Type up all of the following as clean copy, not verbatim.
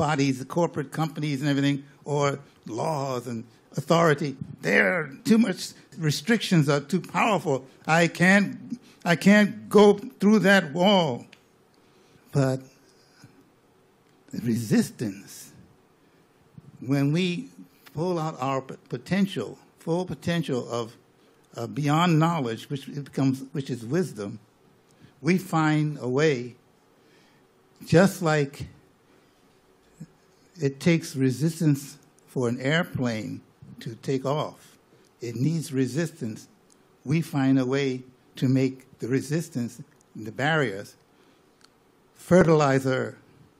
bodies, the corporate companies and everything, or laws and authority. There are too much restrictions are too powerful. I can't go through that wall. But the resistance, when we pull out our potential, full potential of beyond knowledge, which is wisdom, we find a way. Just like it takes resistance for an airplane to take off, it needs resistance. We find a way to make the resistance, the barriers, fertilizer.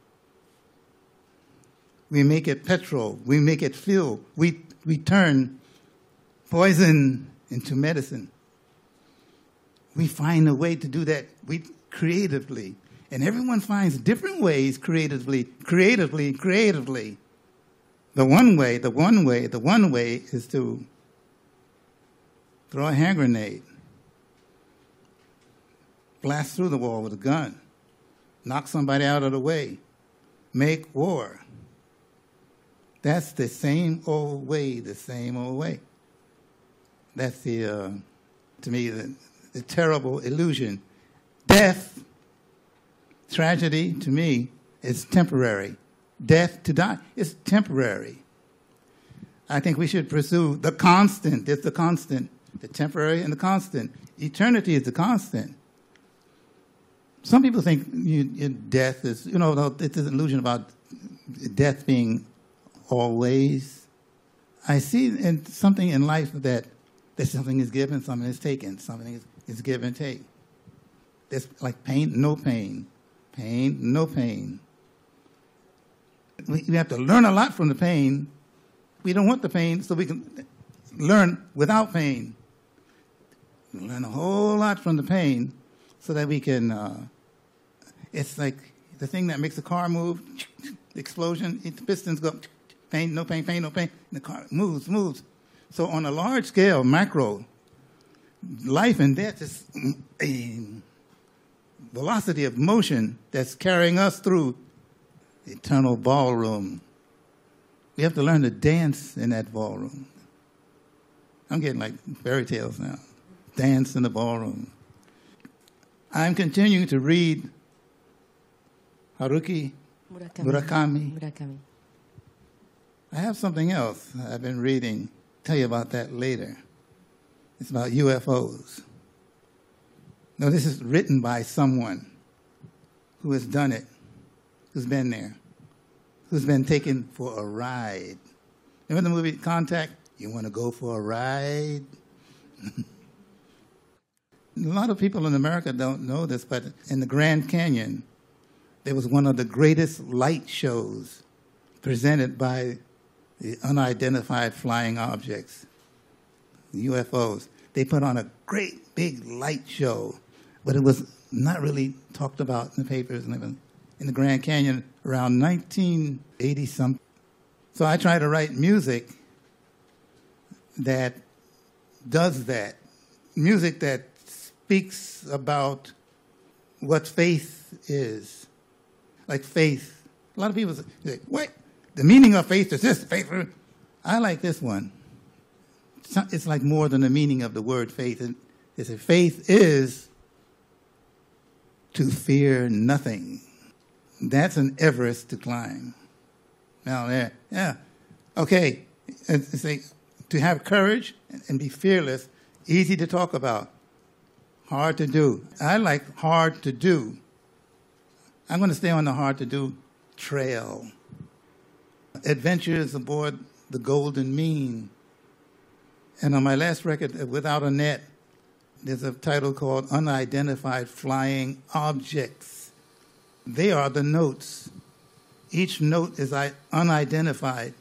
We make it petrol. We make it fuel. We turn poison into medicine. We find a way to do that creatively. And everyone finds different ways creatively. The one way is to throw a hand grenade, blast through the wall with a gun, knock somebody out of the way, make war. That's the same old way. That's to me, the terrible illusion. Death, tragedy, to me, is temporary. Death, to die, is temporary. I think we should pursue the constant. It's the constant, the temporary and the constant. Eternity is the constant. Some people think death is, it's an illusion about death being always. I see something in life that something is given, something is taken, something is give and take. There's like pain, no pain. Pain, no pain. We have to learn a lot from the pain. We don't want the pain, so we can learn without pain. We learn a whole lot from the pain so that we can, it's like the thing that makes the car move, the explosion, the pistons go, pain, no pain, pain, no pain, and the car moves. So on a large scale, macro, life and death is a velocity of motion that's carrying us through the eternal ballroom. We have to learn to dance in that ballroom. I'm getting like fairy tales now. Dance in the ballroom. I'm continuing to read Haruki Murakami. I have something else I've been reading. Tell you about that later. It's about UFOs. No, this is written by someone who has done it, who's been there, who's been taken for a ride. Remember the movie Contact? You want to go for a ride? A lot of people in America don't know this, but in the Grand Canyon, there was one of the greatest light shows presented by the unidentified flying objects, the UFOs. They put on a great big light show, but it was not really talked about in the papers and even in the Grand Canyon around 1980-something. So I try to write music that does that, music that speaks about what faith is. Like faith. A lot of people say, what? The meaning of faith is this. Faith. I like this one. It's like more than the meaning of the word faith. It's a faith is to fear nothing. That's an Everest to climb. Now there, yeah. Okay, it's like to have courage and be fearless, easy to talk about, hard to do. I like hard to do. I'm going to stay on the hard to do trail. Adventures aboard the Golden Mean. And on my last record, Without a Net, there's a title called Unidentified Flying Objects. They are the notes. Each note is unidentified.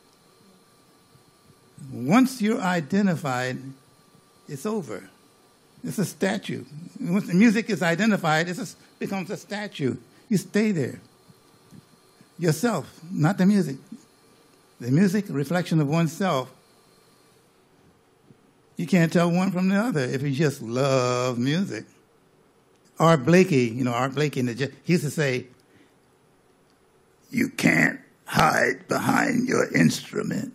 Once you're identified, it's over. It's a statue. Once the music is identified, it becomes a statue. You stay there. Yourself, not the music. The music, a reflection of oneself. You can't tell one from the other if you just love music. Art Blakey, he used to say, you can't hide behind your instrument.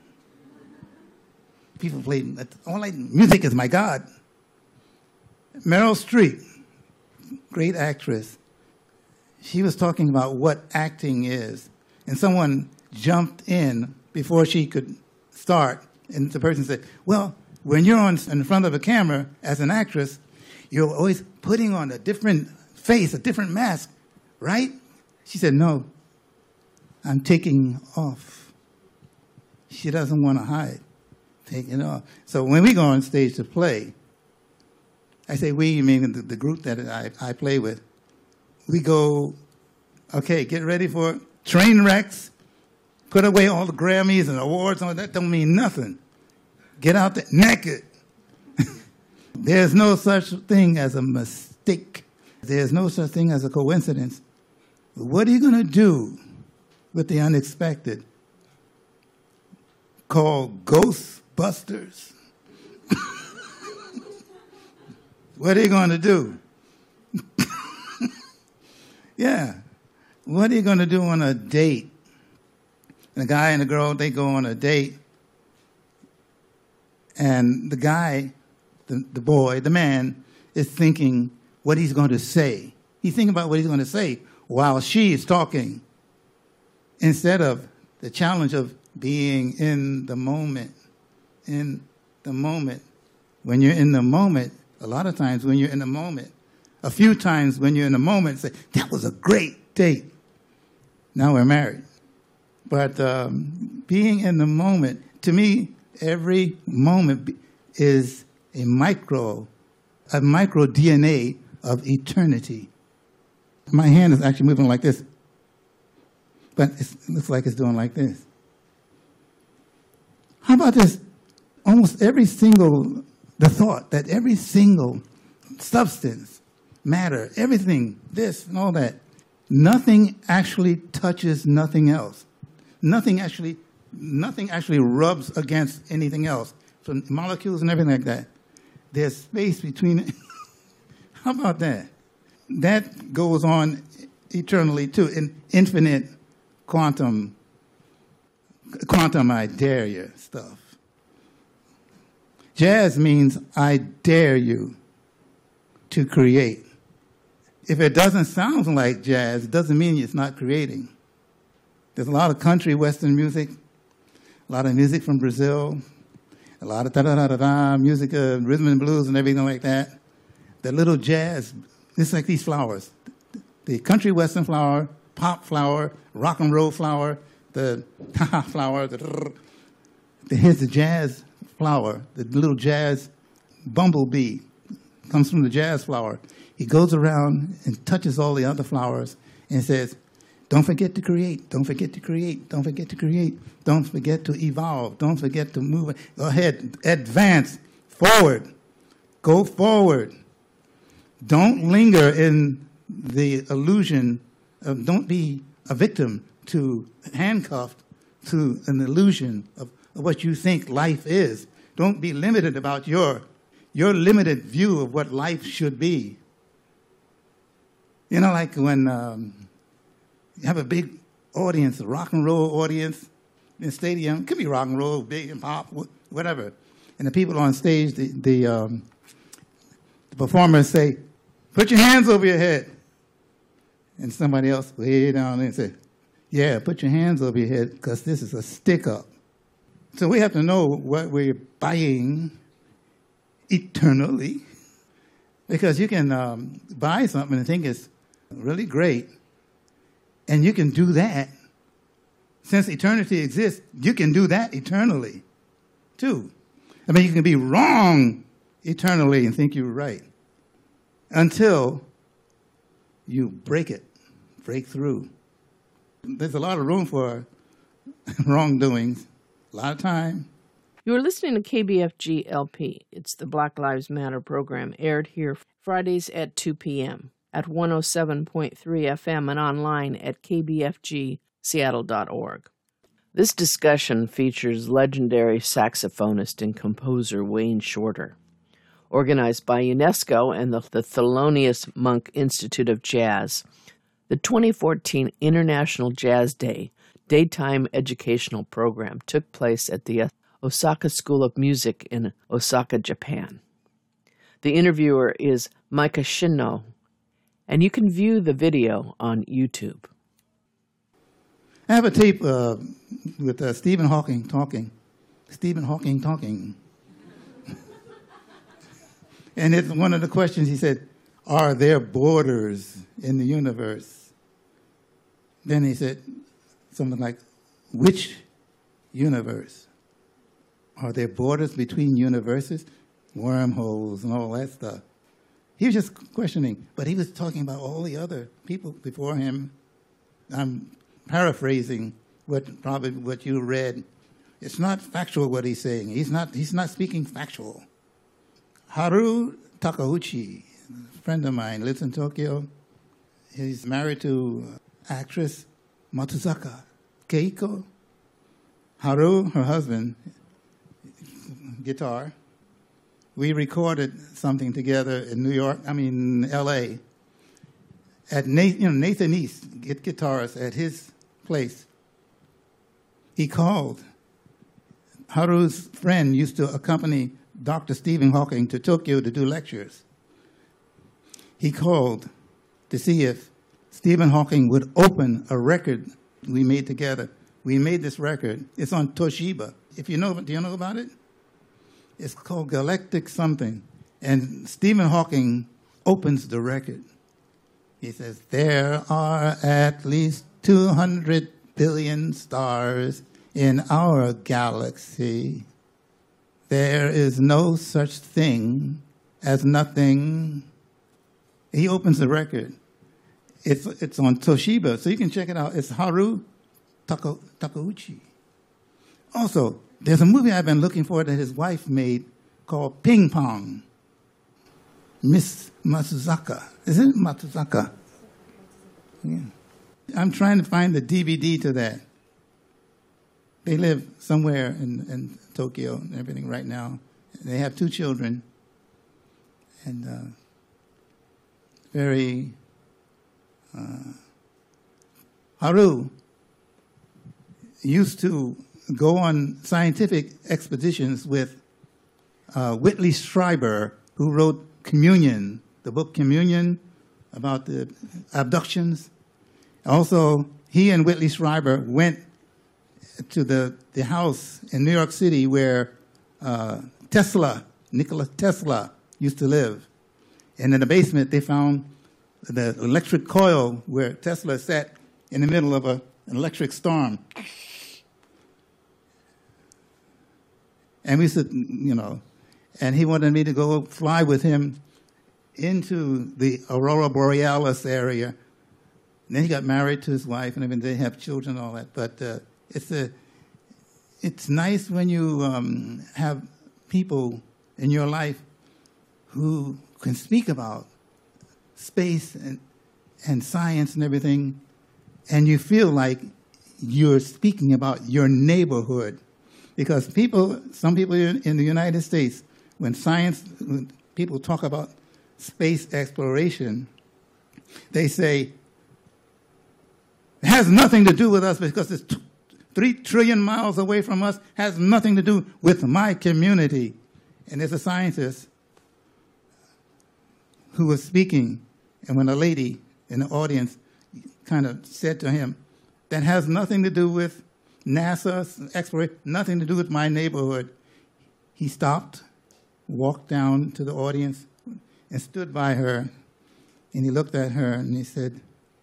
People play, all like music is my God. Meryl Streep, great actress, she was talking about what acting is. And someone jumped in before she could start. And the person said, well, when you're in front of a camera as an actress, you're always putting on a different face, a different mask, right? She said, no, I'm taking off. She doesn't want to hide, taking off. So when we go on stage to play, I say we, meaning the group that I play with, we go, okay, get ready for train wrecks, put away all the Grammys and awards, and all that don't mean nothing. Get out there naked. There's no such thing as a mistake. There's no such thing as a coincidence. What are you going to do with the unexpected? Called Ghostbusters. What are you going to do? Yeah. What are you going to do on a date? The guy and the girl, they go on a date. And the guy, the boy, the man, is thinking what he's going to say. He's thinking about what he's going to say while she is talking, instead of the challenge of being in the moment. In the moment. When you're in the moment, a lot of times when you're in the moment, a few times when you're in the moment, say, that was a great date. Now we're married. But being in the moment, to me, every moment is a micro DNA of eternity. My hand is actually moving like this, but it looks like it's doing like this. How about this? Almost every single, the thought that every single substance, matter, everything, this and all that, nothing actually touches nothing else. Nothing actually rubs against anything else. So molecules and everything like that. There's space between it. How about that? That goes on eternally too, in infinite quantum I dare you stuff. Jazz means I dare you to create. If it doesn't sound like jazz, it doesn't mean it's not creating. There's a lot of country western music, a lot of music from Brazil, a lot of da-da-da-da-da music, rhythm and blues and everything like that. The little jazz, it's like these flowers. The country western flower, pop flower, rock and roll flower, the ha-ha flower, here's the jazz flower, the little jazz bumblebee comes from the jazz flower. He goes around and touches all the other flowers and says, don't forget to create, don't forget to create, don't forget to create, don't forget to evolve, don't forget to move. Go ahead, advance, forward, go forward. Don't linger in the illusion of, don't be a victim to, handcuffed to an illusion of what you think life is. Don't be limited about your limited view of what life should be. You know, like when you have a big audience, a rock and roll audience in a stadium, it could be rock and roll, big and pop, whatever. And the people on stage, the performers say, put your hands over your head. And somebody else way down there say, yeah, put your hands over your head because this is a stick-up. So we have to know what we're buying eternally, because you can buy something and think it's really great, and you can do that. Since eternity exists, you can do that eternally, too. I mean, you can be wrong eternally and think you're right until you break it, break through. There's a lot of room for wrongdoings, a lot of time. You are listening to KBFG LP. It's the Black Lives Matter program, aired here Fridays at 2 p.m. at 107.3 FM and online at kbfgseattle.org. This discussion features legendary saxophonist and composer Wayne Shorter. Organized by UNESCO and the Thelonious Monk Institute of Jazz, the 2014 International Jazz Day daytime educational program took place at the Osaka School of Music in Osaka, Japan. The interviewer is Micah Shinno, and you can view the video on YouTube. I have a tape with Stephen Hawking talking. Stephen Hawking talking. And it's one of the questions he said, are there borders in the universe? Then he said something like, which universe? Are there borders between universes? Wormholes and all that stuff. He was just questioning, but he was talking about all the other people before him. I'm paraphrasing what you read. It's not factual what he's saying. He's not speaking factual. Haru Takeuchi, a friend of mine, lives in Tokyo. He's married to actress Matsuzaka Keiko. Haru, her husband, guitar. We recorded something together in L.A. at Nathan East, guitarist, at his place. He called. Haru's friend used to accompany Dr. Stephen Hawking to Tokyo to do lectures. He called to see if Stephen Hawking would open a record we made together. We made this record. It's on Toshiba. Do you know about it? It's called Galactic something. And Stephen Hawking opens the record. He says, there are at least 200 billion stars in our galaxy. There is no such thing as nothing. He opens the record. It's on Toshiba, so you can check it out. It's Haru Takeuchi. Also, there's a movie I've been looking for that his wife made called Ping Pong. Miss Matsuzaka. Is it Matsuzaka? Yeah. I'm trying to find the DVD to that. They live somewhere in Tokyo and everything right now. They have 2 children. And Haru used to go on scientific expeditions with Whitley Strieber, who wrote Communion, the book Communion, about the abductions. Also, he and Whitley Strieber went to the house in New York City where Nikola Tesla used to live. And in the basement, they found the electric coil where Tesla sat in the middle of an electric storm. And we said, and he wanted me to go fly with him into the Aurora Borealis area. And then he got married to his wife, and they have children and all that. But it's nice when you have people in your life who can speak about space and science and everything, and you feel like you're speaking about your neighborhood. Because some people in the United States, when people talk about space exploration, they say, it has nothing to do with us because it's 3 trillion miles away from us, has nothing to do with my community. And there's a scientist who was speaking, and when a lady in the audience kind of said to him, that has nothing to do with NASA exploration, nothing to do with my neighborhood, he stopped, walked down to the audience, and stood by her, and he looked at her, and he said,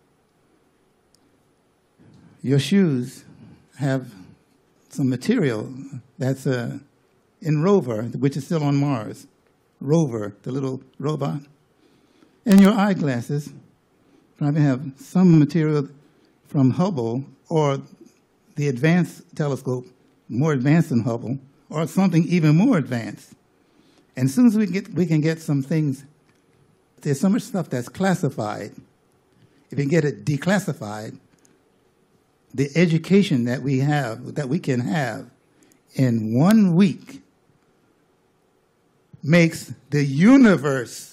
your shoes have some material that's in Rover, which is still on Mars. Rover, the little robot. And your eyeglasses probably have some material from Hubble or the advanced telescope, more advanced than Hubble, or something even more advanced. And as soon as we can get some things, there's so much stuff that's classified. If you get it declassified, the education that we can have in 1 week makes the universe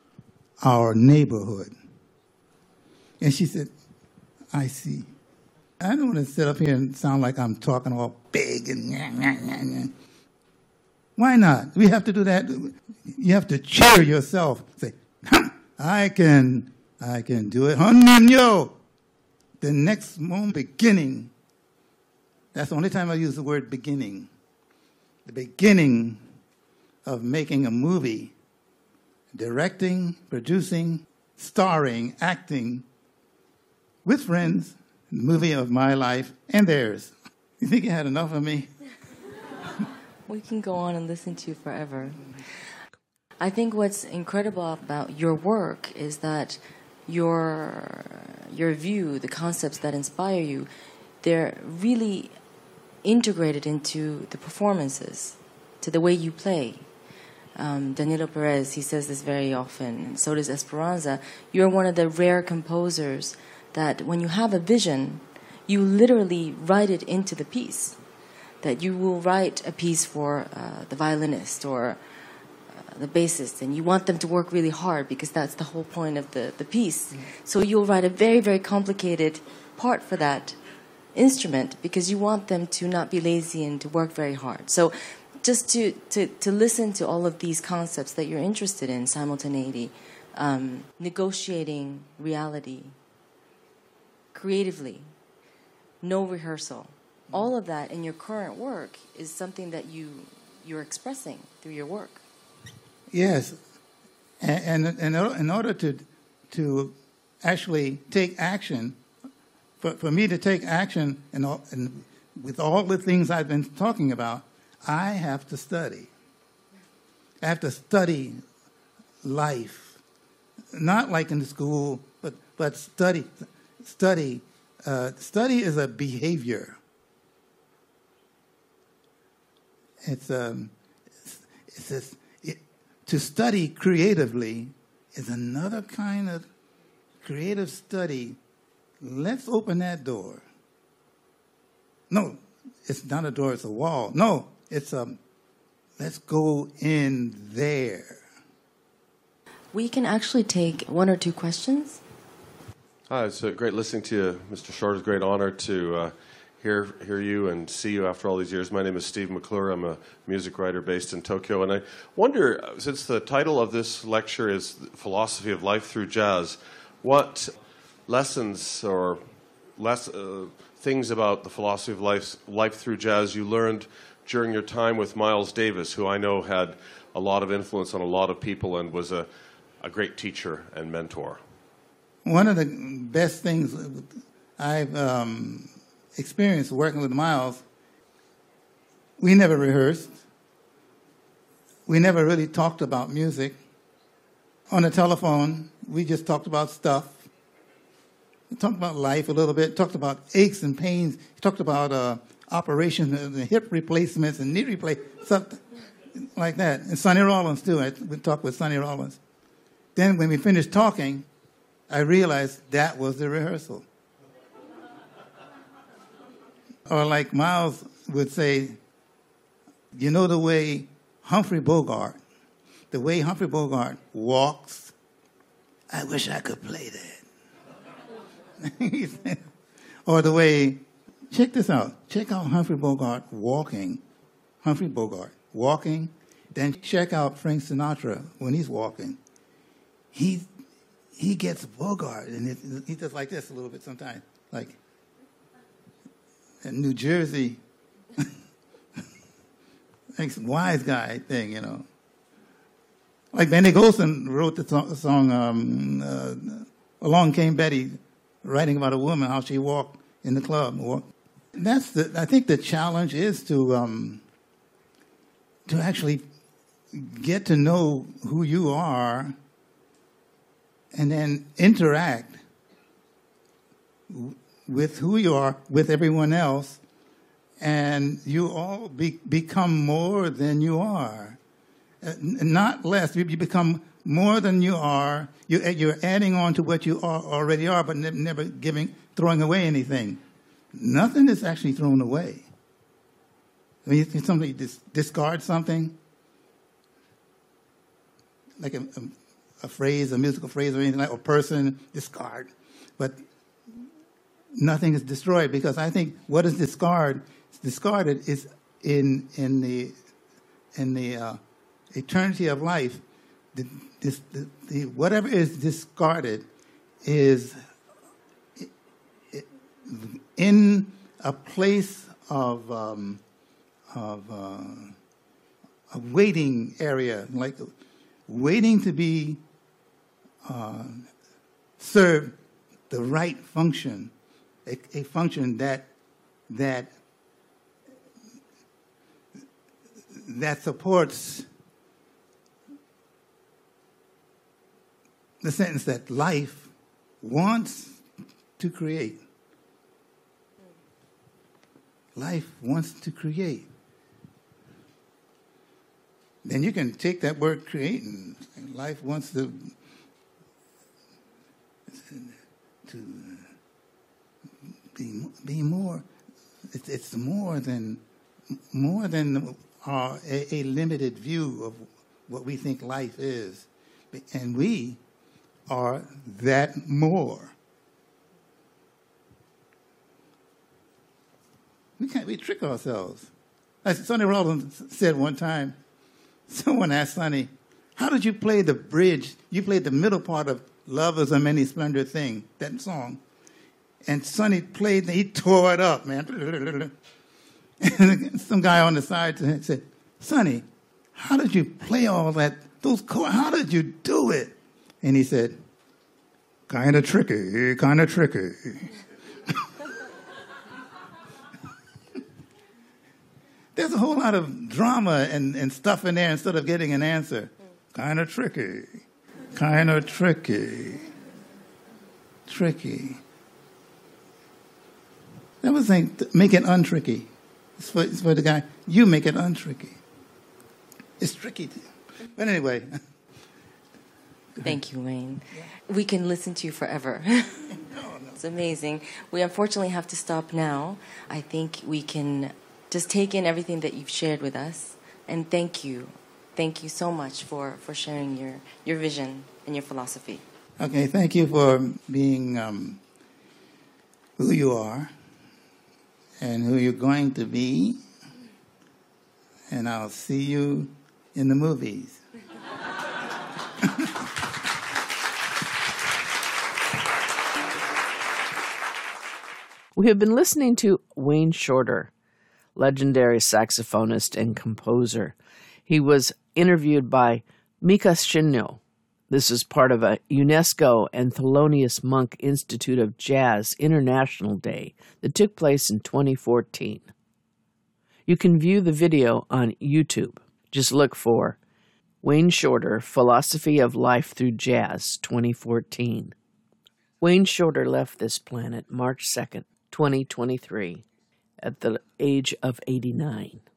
our neighborhood. And she said, I see. I don't want to sit up here and sound like I'm talking all big and why not? We have to do that. You have to cheer yourself. Say, I can do it. Yo. The next moment, beginning. That's the only time I use the word beginning. The beginning of making a movie, directing, producing, starring, acting with friends, the movie of my life and theirs. You think you had enough of me? We can go on and listen to you forever. I think what's incredible about your work is that your view, the concepts that inspire you, they're really integrated into the performances, to the way you play. Danilo Perez, he says this very often, so does Esperanza. You're one of the rare composers that when you have a vision, you literally write it into the piece. That you will write a piece for the violinist or the bassist, and you want them to work really hard because that's the whole point of the piece. Mm-hmm. So you'll write a very, very complicated part for that instrument because you want them to not be lazy and to work very hard. So just to listen to all of these concepts that you're interested in, simultaneity, negotiating reality, creatively, no rehearsal. All of that in your current work is something that you're expressing through your work. Yes, and in order to actually take action, for me to take action and with all the things I've been talking about, I have to study. I have to study life, not like in the school, but study. Study is a behavior. To study creatively is another kind of creative study. Let's open that door. No, it's not a door, it's a wall. No, it's let's go in there. We can actually take one or two questions. Hi, it's great listening to you, Mr. Short. It's a great honor to hear you and see you after all these years. My name is Steve McClure. I'm a music writer based in Tokyo. And I wonder, since the title of this lecture is Philosophy of Life Through Jazz, what lessons or things about the philosophy of life through jazz you learned during your time with Miles Davis, who I know had a lot of influence on a lot of people and was a great teacher and mentor? One of the best things I've experienced working with Miles, we never rehearsed. We never really talked about music. On the telephone, we just talked about stuff. We talked about life a little bit, talked about aches and pains, talked about operations and hip replacements and knee replacements, something like that. And Sonny Rollins, too. We talked with Sonny Rollins. Then when we finished talking, I realized that was the rehearsal. Or like Miles would say, you know the way Humphrey Bogart walks, I wish I could play that. Or the way, check this out. Check out Humphrey Bogart walking. Then check out Frank Sinatra when he's walking. He gets Bogart, and he does like this a little bit sometimes, like in New Jersey, like some wise guy thing, you know. Like Benny Golson wrote the song Along Came Betty, writing about a woman, how she walked in the club. I think the challenge is to actually get to know who you are and then interact with who you are, with everyone else, and you all become more than you are. Not less. You become more than you are. You're adding on to what you already are, but never throwing away anything. Nothing is actually thrown away. When somebody discards something, like a phrase, a musical phrase or anything like, or person, discard. But nothing is destroyed, because I think what is discarded is in the eternity of life. Whatever is discarded is in a place of a waiting area, like waiting to be served the right function, a function that supports the sentence that life wants to create. Life wants to create. Then you can take that word create, and life wants to be more. It's more than a limited view of what we think life is, and we are that more. We trick ourselves. As Sonny Rollins said one time, someone asked Sonny, "How did you play the bridge? You played the middle part of Love Is a Many Splendid Thing," that song. And Sonny played, and he tore it up, man. And some guy on the side said, "Sonny, how did you play all that, those chords? How did you do it?" And he said, kind of tricky. There's a whole lot of drama and stuff in there instead of getting an answer. Kind of tricky. That was saying, make it untricky. It's for the guy. You make it untricky. It's tricky. But anyway. Thank you, Wayne. We can listen to you forever. It's amazing. We unfortunately have to stop now. I think we can just take in everything that you've shared with us. And thank you. Thank you so much for sharing your vision and your philosophy. Okay, thank you for being who you are and who you're going to be. And I'll see you in the movies. We have been listening to Wayne Shorter, legendary saxophonist and composer. He was interviewed by Mika Shinno. This is part of a UNESCO and Thelonious Monk Institute of Jazz International Day that took place in 2014. You can view the video on YouTube. Just look for Wayne Shorter, Philosophy of Life Through Jazz 2014. Wayne Shorter left this planet March 2nd, 2023, at the age of 89.